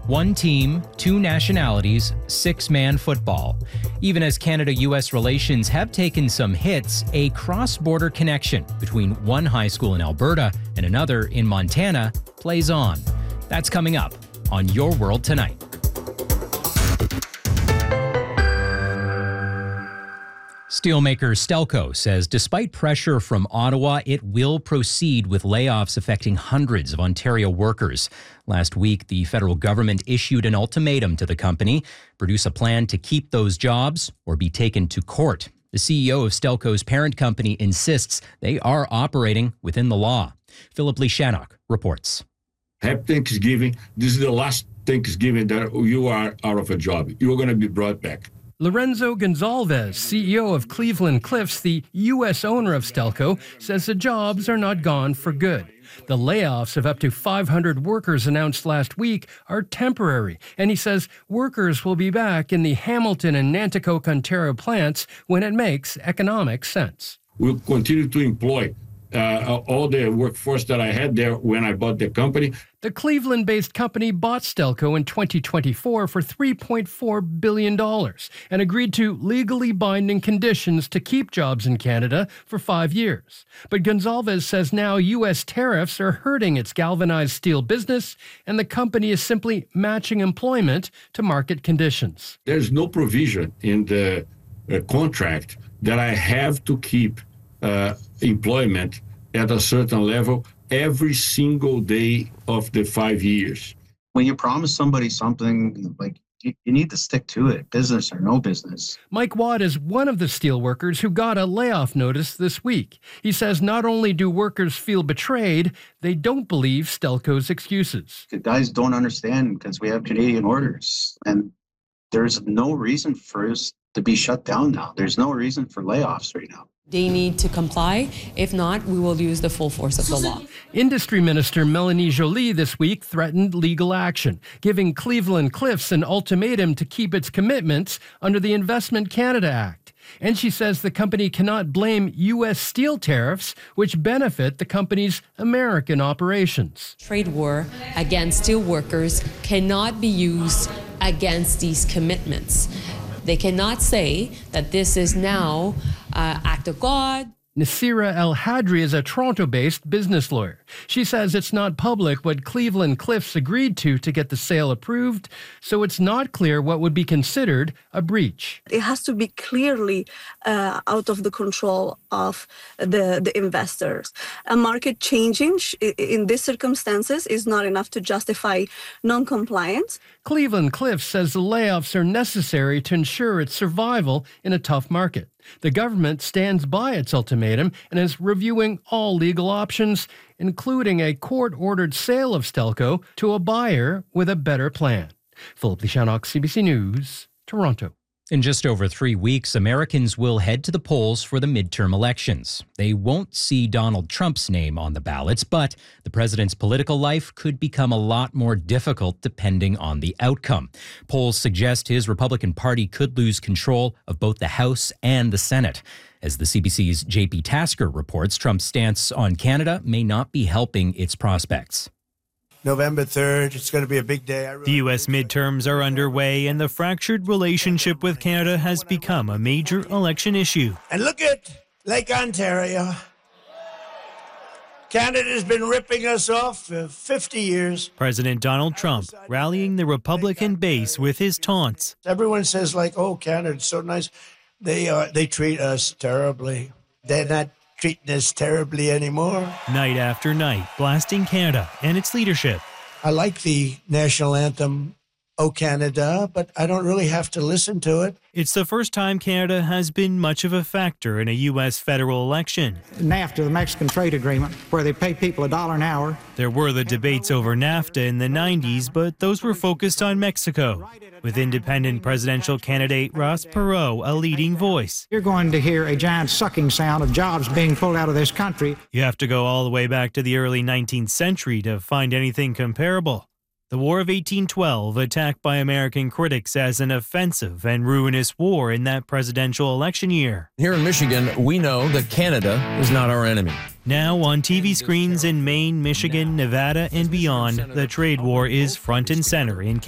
One team, two nationalities, six-man football. Even as Canada-U.S. relations have taken some hits, a cross-border connection between one high school in Alberta and another in Montana plays on. That's coming up on Your World Tonight. Steelmaker Stelco says despite pressure from Ottawa, it will proceed with layoffs affecting hundreds of Ontario workers. Last week, the federal government issued an ultimatum to the company: produce a plan to keep those jobs or be taken to court. The CEO of Stelco's parent company insists they are operating within the law. Philip Lishanok reports. Happy Thanksgiving. This is the last Thanksgiving that you are out of a job. You're going to be brought back. Lorenzo Gonzalez, CEO of Cleveland-Cliffs, the U.S. owner of Stelco, says the jobs are not gone for good. The layoffs of up to 500 workers announced last week are temporary, and he says workers will be back in the Hamilton and Nanticoke, Ontario plants when it makes economic sense. We'll continue to employ all the workforce that I had there when I bought the company. The Cleveland-based company bought Stelco in 2024 for $3.4 billion and agreed to legally binding conditions to keep jobs in Canada for 5 years. But Gonzalez says now U.S. tariffs are hurting its galvanized steel business, and the company is simply matching employment to market conditions. There's no provision in the contract that I have to keep employment at a certain level every single day of the 5 years. When you promise somebody something, like you need to stick to it, business or no business. Mike Watt is one of the steelworkers who got a layoff notice this week. He says not only do workers feel betrayed, they don't believe Stelco's excuses. The guys don't understand because we have Canadian orders, and there's no reason for us to be shut down now. There's no reason for layoffs right now. They need to comply. If not, we will use the full force of the law. Industry Minister Melanie Joly this week threatened legal action, giving Cleveland-Cliffs an ultimatum to keep its commitments under the Investment Canada Act. And she says the company cannot blame U.S. steel tariffs, which benefit the company's American operations. Trade war against steel workers cannot be used against these commitments. They cannot say that this is now act of God. Nasira El-Hadri is a Toronto-based business lawyer. She says it's not public what Cleveland-Cliffs agreed to get the sale approved, so it's not clear what would be considered a breach. It has to be clearly out of the control of the investors. A market changing in these circumstances is not enough to justify non-compliance. Cleveland-Cliffs says the layoffs are necessary to ensure its survival in a tough market. The government stands by its ultimatum and is reviewing all legal options, including a court-ordered sale of Stelco to a buyer with a better plan. Philip Lishanok, CBC News, Toronto. In just over 3 weeks, Americans will head to the polls for the midterm elections. They won't see Donald Trump's name on the ballots, but the president's political life could become a lot more difficult depending on the outcome. Polls suggest his Republican Party could lose control of both the House and the Senate. As the CBC's JP Tasker reports, Trump's stance on Canada may not be helping its prospects. November 3rd, it's going to be a big day. The U.S. midterms are underway, and the fractured relationship with Canada has become a major election issue. And look at Lake Ontario. Canada's been ripping us off for 50 years. President Donald Trump rallying the Republican base with his taunts. Everyone says, like, oh, Canada's so nice. They treat us terribly. They're not treating us terribly anymore. Night after night, blasting Canada and its leadership. I like the national anthem, O Canada, but I don't really have to listen to it. It's the first time Canada has been much of a factor in a U.S. federal election. NAFTA, the Mexican trade agreement, where they pay people $1 an hour. There were the debates over NAFTA in the 90s, but those were focused on Mexico, with independent presidential candidate Ross Perot a leading voice. You're going to hear a giant sucking sound of jobs being pulled out of this country. You have to go all the way back to the early 19th century to find anything comparable. The War of 1812, attacked by American critics as an offensive and ruinous war in that presidential election year. Here in Michigan, we know that Canada is not our enemy. Now on TV screens in Maine, Michigan, Nevada, and beyond, the trade war is front and center in